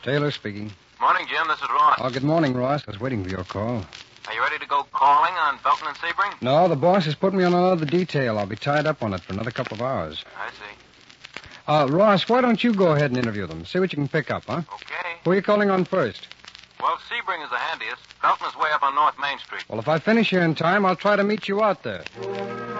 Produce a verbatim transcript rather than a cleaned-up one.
Taylor speaking. Morning, Jim. This is Ross. Oh, good morning, Ross. I was waiting for your call. Are you ready to go calling on Belton and Sebring? No, the boss has put me on another detail. I'll be tied up on it for another couple of hours. I see. Uh, Ross, why don't you go ahead and interview them? See what you can pick up, huh? Okay. Who are you calling on first? Well, Sebring is the handiest. Belton is way up on North Main Street. Well, if I finish here in time, I'll try to meet you out there.